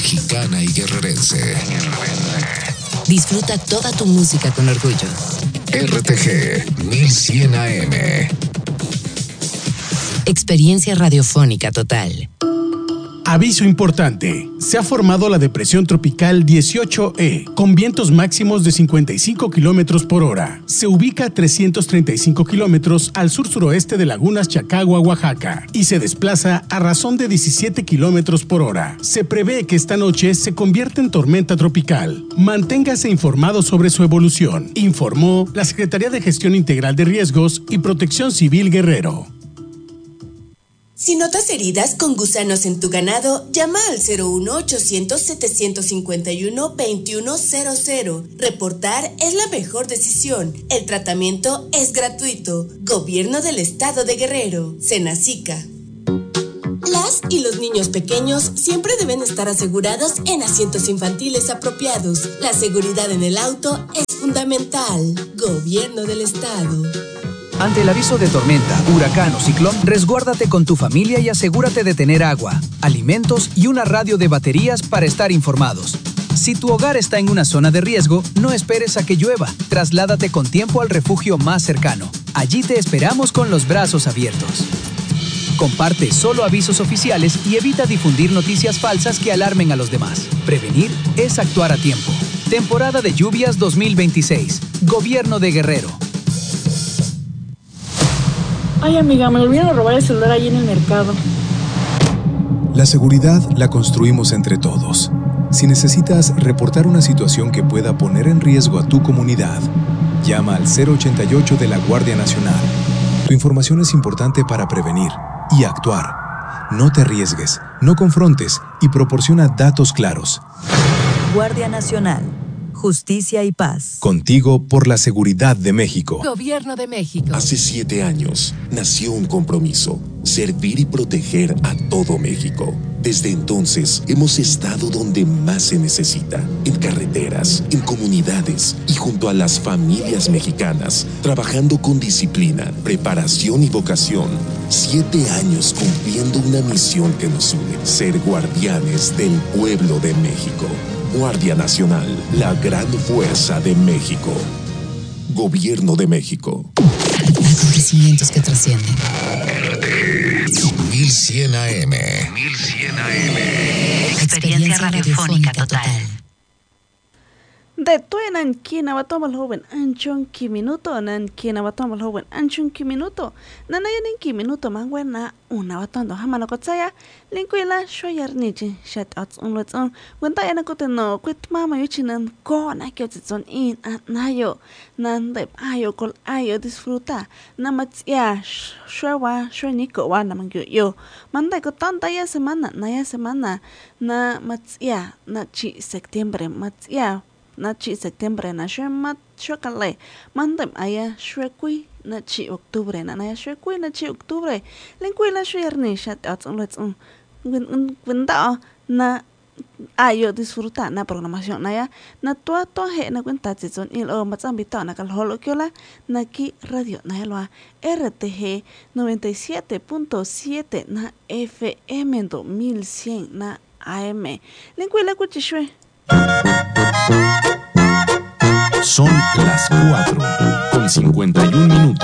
mexicana y guerrerense. Disfruta toda tu música con orgullo. RTG 1100 AM. Experiencia radiofónica total. Aviso importante. Se ha formado la depresión tropical 18E, con vientos máximos de 55 kilómetros por hora. Se ubica a 335 kilómetros al sur-suroeste de Lagunas Chacagua, Oaxaca, y se desplaza a razón de 17 kilómetros por hora. Se prevé que esta noche se convierta en tormenta tropical. Manténgase informado sobre su evolución, informó la Secretaría de Gestión Integral de Riesgos y Protección Civil Guerrero. Si notas heridas con gusanos en tu ganado, llama al 01800-751-2100. Reportar es la mejor decisión. El tratamiento es gratuito. Gobierno del Estado de Guerrero. Senacica. Las y los niños pequeños siempre deben estar asegurados en asientos infantiles apropiados. La seguridad en el auto es fundamental. Gobierno del Estado. Ante el aviso de tormenta, huracán o ciclón, resguárdate con tu familia y asegúrate de tener agua, alimentos y una radio de baterías para estar informados. Si tu hogar está en una zona de riesgo, no esperes a que llueva. Trasládate con tiempo al refugio más cercano. Allí te esperamos con los brazos abiertos. Comparte solo avisos oficiales y evita difundir noticias falsas que alarmen a los demás. Prevenir es actuar a tiempo. Temporada de lluvias 2026. Gobierno de Guerrero. Ay, amiga, me volvieron a robar el celular ahí en el mercado. La seguridad la construimos entre todos. Si necesitas reportar una situación que pueda poner en riesgo a tu comunidad, llama al 088 de la Guardia Nacional. Tu información es importante para prevenir y actuar. No te arriesgues, no confrontes y proporciona datos claros. Guardia Nacional. Justicia y paz. Contigo por la seguridad de México. Gobierno de México. Hace 7 años nació un compromiso: servir y proteger a todo México. Desde entonces hemos estado donde más se necesita, en carreteras, en comunidades y junto a las familias mexicanas, trabajando con disciplina, preparación y vocación. 7 años cumpliendo una misión que nos une: ser guardianes del pueblo de México. Guardia Nacional, la gran fuerza de México. Gobierno de México. Acontecimientos que trascienden. RTG 1100 AM. 1100 AM. Experiencia radiofónica total. De tuenan kina watomal hoben anchon ki minuto nan kina watomal hoben anchon ki minuto nanayanin ki minuto mangwena una watondo hamano kotsaya linkuila shoyar niji shat ats unlotson wenta yana koteno kwit mama yuchinan ko na kyotson in nayo nan de ayo kol ayo disfruta namatsia shwa shoniko wa namangyo yo manda ko tanta ya semana na matsia na chi septiembre matsia na chi septiembre na shemat shokale mandem aya shwekui na chi octubre na shwekui na chi octubre lenkui la shwerni shat atsunlets gwenda na ayo disfruta na programación na ya na to he na cuenta tson il o matsambita na kal holo kyola na ki radio na helwa RTG 97.7 na FM 2100 na AM lenkui la kuchishwe. Son las 4:51 minutos.